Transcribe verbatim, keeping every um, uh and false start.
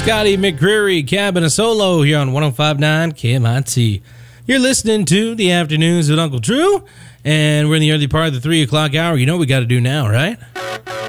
Scotty McCreery, Cabin of Solo here on one oh five point nine K M I T. You're listening to the Afternoons with Uncle Drew, and we're in the early part of the three o'clock hour. You know what we got to do now, right?